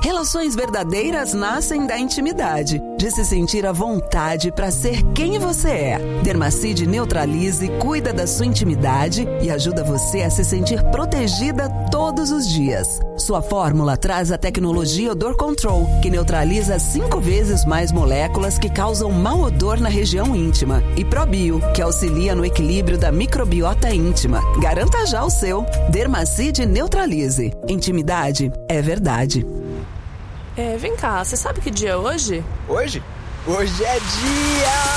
Relações verdadeiras nascem da intimidade, de se sentir à vontade para ser quem você é. Dermacide Neutralize cuida da sua intimidade e ajuda você a se sentir protegida todos os dias. Sua fórmula traz a tecnologia Odor Control, que neutraliza 5 vezes mais moléculas que causam mau odor na região íntima. E ProBio, que auxilia no equilíbrio da microbiota íntima. Garanta já o seu. Dermacide Neutralize. Intimidade é verdade. Vem cá, você sabe que dia é hoje? Hoje? Hoje é dia...